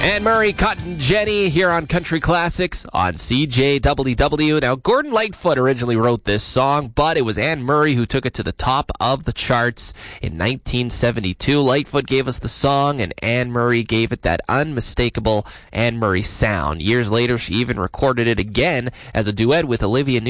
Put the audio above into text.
Anne Murray, Cotton Jenny here on Country Classics on CJWW. Now, Gordon Lightfoot originally wrote this song, but it was Anne Murray who took it to the top of the charts in 1972. Lightfoot gave us the song, and Anne Murray gave it that unmistakable Anne Murray sound. Years later, she even recorded it again as a duet with Olivia